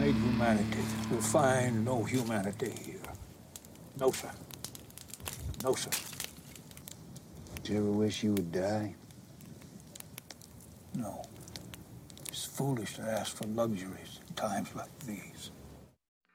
underestimate humanity. You'll find no humanity here. No, sir. No, sir. Do you ever wish you would die? No. It's foolish to ask for luxuries in times like these.